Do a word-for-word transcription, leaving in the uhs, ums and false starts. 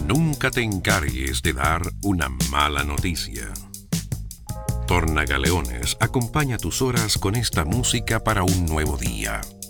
Nunca te encargues de dar una mala noticia. Tornagaleones acompaña tus horas con esta música para un nuevo día.